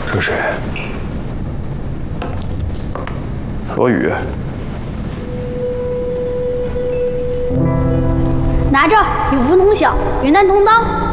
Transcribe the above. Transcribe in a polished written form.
这是谁？ 罗宇。 拿着，有福同享，云淡风轻。